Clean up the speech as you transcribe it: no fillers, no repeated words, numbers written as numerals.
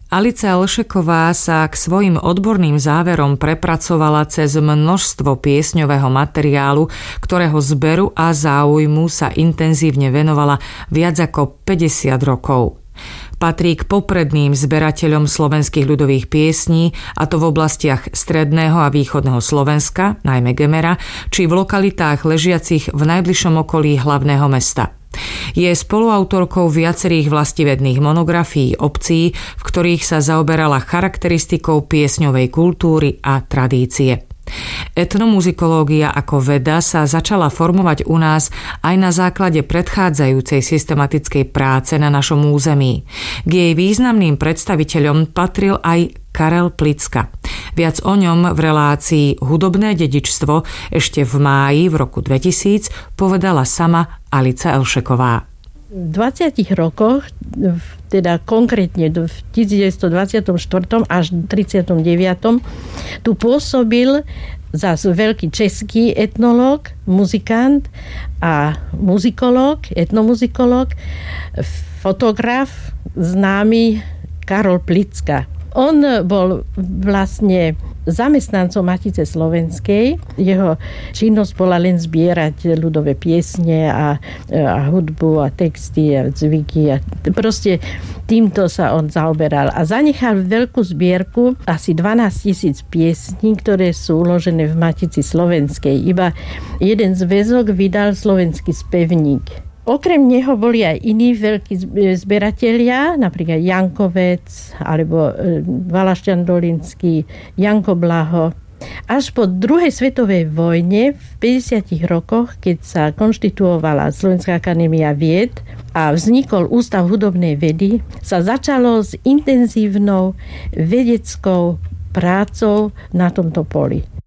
Alica Elšeková sa k svojim odborným záverom prepracovala cez množstvo piesňového materiálu, ktorého zberu a záujmu sa intenzívne venovala viac ako 50 rokov. Patrí k popredným zberateľom slovenských ľudových piesní, a to v oblastiach stredného a východného Slovenska, najmä Gemera, či v lokalitách ležiacich v najbližšom okolí hlavného mesta. Je spoluautorkou viacerých vlastivedných monografií obcí, v ktorých sa zaoberala charakteristikou piesňovej kultúry a tradície. Etnomuzikológia ako veda sa začala formovať u nás aj na základe predchádzajúcej systematickej práce na našom území. K jej významným predstaviteľom patril aj Karel Plicka. Viac o ňom v relácii Hudobné dedičstvo ešte v máji v roku 2000 povedala sama Alica Elšeková. V 20 rokoch, teda konkrétne v 1924. až 39. tu pôsobil zase veľký český etnológ, muzikant a muzikológ, etnomuzikológ, fotograf známy Karol Plicka. On bol vlastne zamestnancom Matice slovenskej. Jeho činnosť bola len zbierať ľudové piesne a hudbu a texty a zvyky. A proste týmto sa on zaoberal. A zanechal veľkú zbierku, asi 12 000 piesní, ktoré sú uložené v Matici slovenskej. Iba jeden zväzok vydal Slovenský spevník. Okrem neho boli aj iní veľkí zberatelia, napríklad Jankovec alebo Valašťan Dolinský, Janko Blaho. Až po druhej svetovej vojne v 50 rokoch, keď sa konštituovala Slovenská akadémia vied a vznikol Ústav hudobnej vedy, sa začalo s intenzívnou vedeckou prácou na tomto poli.